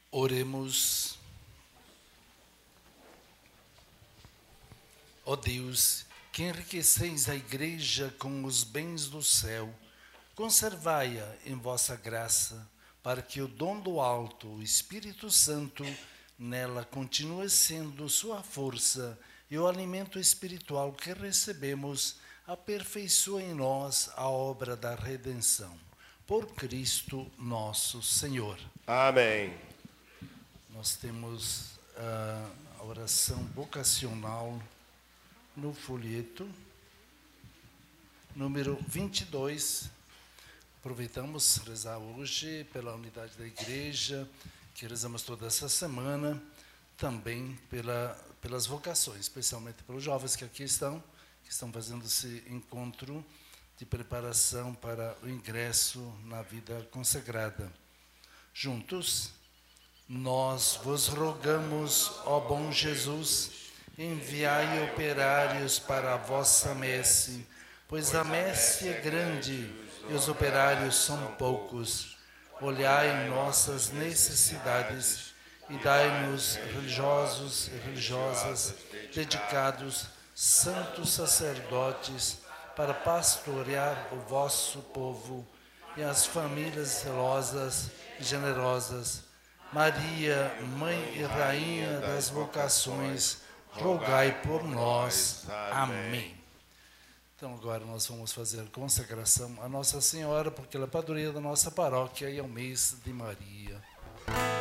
Oremos. Ó Deus, que enriqueceis a Igreja com os bens do céu, conservai-a em vossa graça, para que o dom do alto, o Espírito Santo, nela continue sendo sua força e o alimento espiritual que recebemos, aperfeiçoe em nós a obra da redenção. Por Cristo nosso Senhor. Amém. Nós temos a oração vocacional no folheto, número 22. Aproveitamos rezar hoje pela unidade da igreja, que rezamos toda essa semana, também pelas vocações, especialmente pelos jovens que aqui estão, que estão fazendo esse encontro de preparação para o ingresso na vida consagrada. Juntos, nós vos rogamos, ó bom Jesus, enviai operários para a vossa messe, pois a messe é grande e os operários são poucos. Olhai nossas necessidades e dai-nos religiosos e religiosas dedicados, santos sacerdotes, para pastorear o vosso povo e as famílias zelosas e generosas. Maria, Mãe e Rainha das vocações, rogai por nós. Amém. Então agora nós vamos fazer consagração a Nossa Senhora, porque ela é padroeira da nossa paróquia e é o mês de Maria.